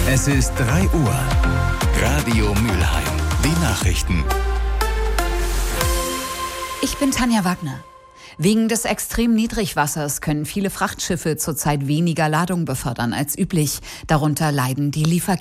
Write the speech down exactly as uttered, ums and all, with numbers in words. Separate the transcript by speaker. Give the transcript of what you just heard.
Speaker 1: Es ist drei Uhr. Radio Mülheim. Die Nachrichten.
Speaker 2: Ich bin Tanja Wagner. Wegen des extremen Niedrigwassers können viele Frachtschiffe zurzeit weniger Ladung befördern als üblich. Darunter leiden die Lieferketten.